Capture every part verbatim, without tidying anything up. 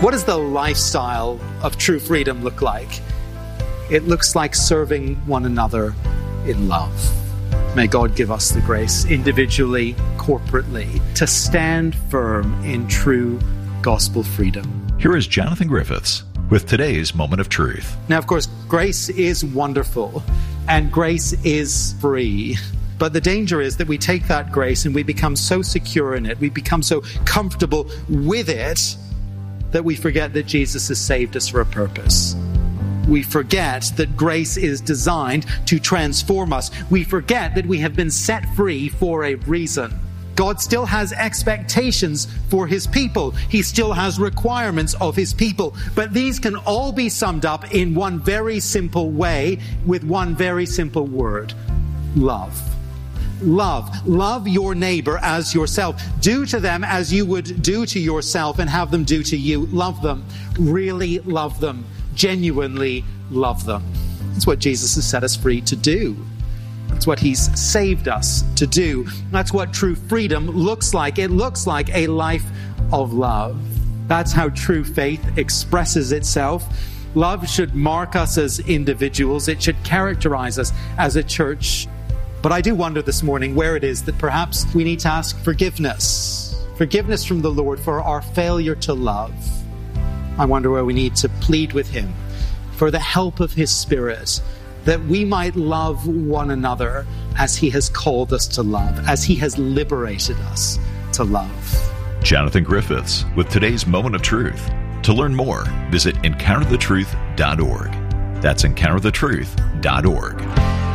What does the lifestyle of true freedom look like? It looks like serving one another in love. May God give us the grace, individually, corporately, to stand firm in true gospel freedom. Here is Jonathan Griffiths with today's Moment of Truth. Now, of course, grace is wonderful and grace is free. But the danger is that we take that grace and we become so secure in it, we become so comfortable with it, that we forget that Jesus has saved us for a purpose. We forget that grace is designed to transform us. We forget that we have been set free for a reason. God still has expectations for his people. He still has requirements of his people. But these can all be summed up in one very simple way with one very simple word: love. Love. Love your neighbor as yourself. Do to them as you would do to yourself and have them do to you. Love them. Really love them. Genuinely love them. That's what Jesus has set us free to do. That's what he's saved us to do. That's what true freedom looks like. It looks like a life of love. That's how true faith expresses itself. Love should mark us as individuals. It should characterize us as a church. But I do wonder this morning where it is that perhaps we need to ask forgiveness. Forgiveness from the Lord for our failure to love. I wonder where we need to plead with him for the help of his Spirit, that we might love one another as he has called us to love, as he has liberated us to love. Jonathan Griffiths with today's Moment of Truth. To learn more, visit encounter the truth dot org. That's encounter the truth dot org.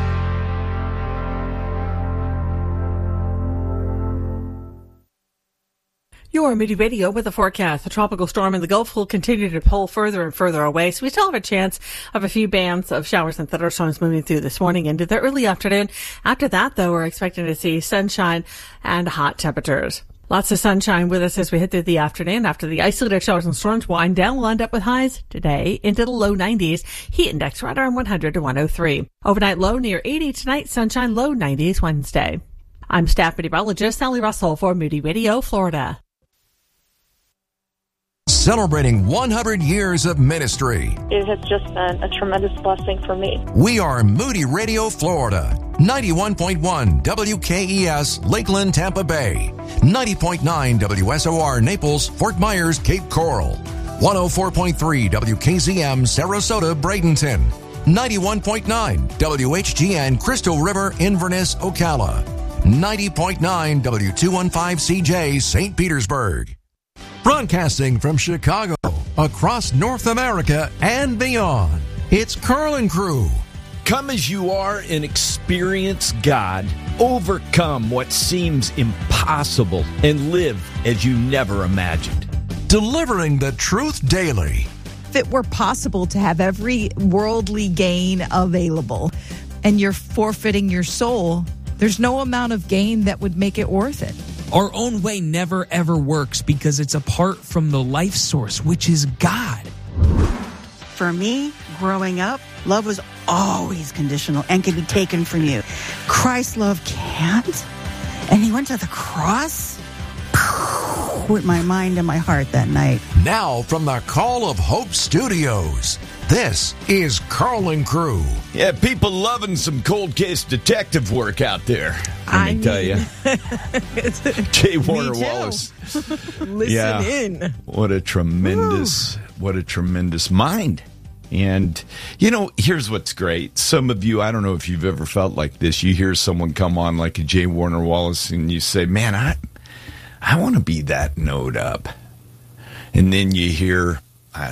Your Moody Radio with a forecast. The tropical storm in the Gulf will continue to pull further and further away, so we still have a chance of a few bands of showers and thunderstorms moving through this morning into the early afternoon. After that, though, we're expecting to see sunshine and hot temperatures. Lots of sunshine with us as we head through the afternoon. After the isolated showers and storms wind down, we'll end up with highs today into the low nineties. Heat index right around one hundred to one oh three. Overnight low near eighty tonight. Sunshine low nineties Wednesday. I'm staff meteorologist Sally Russell for Moody Radio, Florida. Celebrating one hundred years of ministry. It has just been a tremendous blessing for me. We are Moody Radio, Florida. ninety-one point one W K E S, Lakeland, Tampa Bay. ninety point nine W S O R, Naples, Fort Myers, Cape Coral. one oh four point three W K Z M, Sarasota, Bradenton. ninety-one point nine W H G N, Crystal River, Inverness, Ocala. ninety point nine W two fifteen C J, Saint Petersburg. Broadcasting from Chicago, across North America and beyond, it's Carl and Crew. Come as you are and experience God. Overcome what seems impossible and live as you never imagined. Delivering the truth daily. If it were possible to have every worldly gain available and you're forfeiting your soul, there's no amount of gain that would make it worth it. Our own way never, ever works because it's apart from the life source, which is God. For me, growing up, love was always conditional and could be taken from you. Christ's love can't. And he went to the cross with my mind and my heart that night. Now from the Call of Hope Studios, this is Carl and Crew. Yeah, people loving some cold case detective work out there. Let I me tell mean, you. J. Warner too. Wallace. Listen yeah. in. What a tremendous, Woo. what a tremendous mind. And, you know, here's what's great. Some of you, I don't know if you've ever felt like this. You hear someone come on like a J. Warner Wallace and you say, man, I, I want to be that node up. And then you hear